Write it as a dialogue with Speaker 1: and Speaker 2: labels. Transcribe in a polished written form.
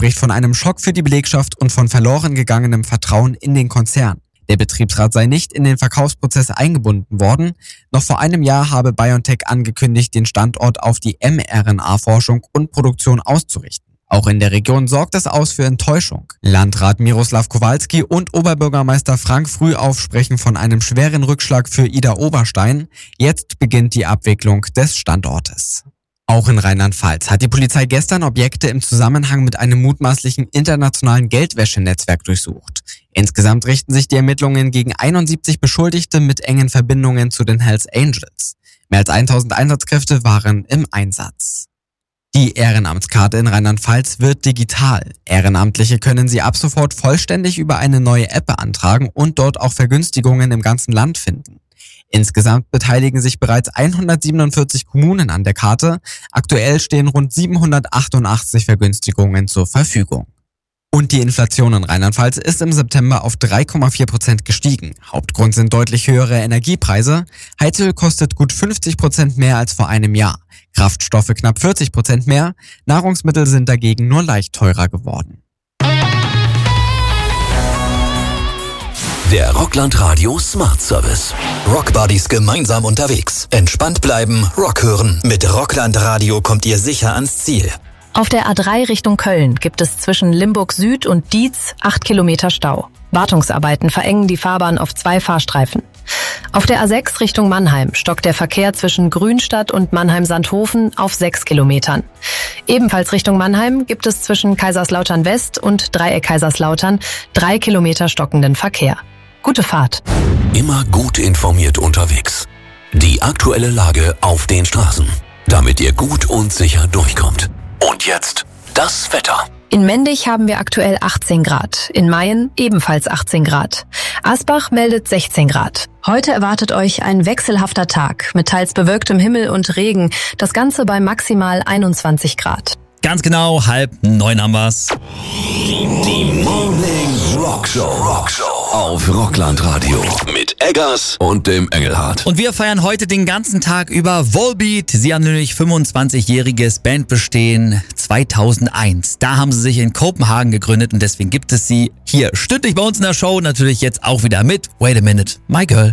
Speaker 1: spricht von einem Schock für die Belegschaft und von verloren gegangenem Vertrauen in den Konzern. Der Betriebsrat sei nicht in den Verkaufsprozess eingebunden worden. Noch vor einem Jahr habe BioNTech angekündigt, den Standort auf die mRNA-Forschung und Produktion auszurichten. Auch in der Region sorgt das aus für Enttäuschung. Landrat Miroslav Kowalski und Oberbürgermeister Frank Frühauf sprechen von einem schweren Rückschlag für Ida Oberstein. Jetzt beginnt die Abwicklung des Standortes. Auch in Rheinland-Pfalz hat die Polizei gestern Objekte im Zusammenhang mit einem mutmaßlichen internationalen Geldwäschenetzwerk durchsucht. Insgesamt richten sich die Ermittlungen gegen 71 Beschuldigte mit engen Verbindungen zu den Hells Angels. Mehr als 1000 Einsatzkräfte waren im Einsatz. Die Ehrenamtskarte in Rheinland-Pfalz wird digital. Ehrenamtliche können sie ab sofort vollständig über eine neue App beantragen und dort auch Vergünstigungen im ganzen Land finden. Insgesamt beteiligen sich bereits 147 Kommunen an der Karte. Aktuell stehen rund 788 Vergünstigungen zur Verfügung. Und die Inflation in Rheinland-Pfalz ist im September auf 3,4% gestiegen. Hauptgrund sind deutlich höhere Energiepreise. Heizöl kostet gut 50% mehr als vor einem Jahr. Kraftstoffe knapp 40% mehr. Nahrungsmittel sind dagegen nur leicht teurer geworden.
Speaker 2: Der Rockland Radio Smart Service. Rockbuddies gemeinsam unterwegs. Entspannt bleiben, Rock hören. Mit Rockland Radio kommt ihr sicher ans Ziel.
Speaker 3: Auf der A3 Richtung Köln gibt es zwischen Limburg Süd und Dietz 8 Kilometer Stau. Wartungsarbeiten verengen die Fahrbahn auf 2 Fahrstreifen. Auf der A6 Richtung Mannheim stockt der Verkehr zwischen Grünstadt und Mannheim-Sandhofen auf 6 Kilometern. Ebenfalls Richtung Mannheim gibt es zwischen Kaiserslautern West und Dreieck Kaiserslautern 3 Kilometer stockenden Verkehr. Gute Fahrt.
Speaker 2: Immer gut informiert unterwegs. Die aktuelle Lage auf den Straßen, damit ihr gut und sicher durchkommt. Und jetzt das Wetter.
Speaker 3: In Mendig haben wir aktuell 18 Grad, in Mayen ebenfalls 18 Grad. Asbach meldet 16 Grad. Heute erwartet euch ein wechselhafter Tag mit teils bewölktem Himmel und Regen, das Ganze bei maximal 21 Grad.
Speaker 4: Ganz genau, 8:30 haben wir's.
Speaker 2: Die Morning Rockshow auf Rockland Radio mit Eggers und dem Engelhardt.
Speaker 4: Und wir feiern heute den ganzen Tag über Volbeat. Sie haben nämlich 25-jähriges Bandbestehen 2001. Da haben sie sich in Kopenhagen gegründet und deswegen gibt es sie hier stündlich bei uns in der Show. Natürlich jetzt auch wieder mit Wait a Minute, My Girl.